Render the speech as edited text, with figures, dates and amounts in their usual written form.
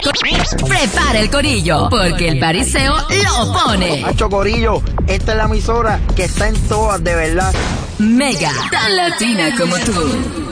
Prepara el corillo, porque el bariseo lo pone. Hacho corillo, esta es la emisora que está en todas, de verdad. Mega, tan latina como tú.